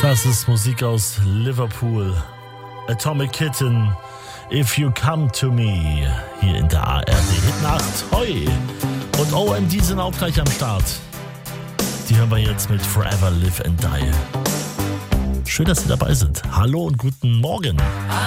Das ist Musik aus Liverpool. Atomic Kitten, If You Come To Me. Hier in der ARD Hitnacht. Hoi! Und OMD sind auch gleich am Start. Die hören wir jetzt mit Forever Live and Die. Schön, dass Sie dabei sind. Hallo und guten Morgen.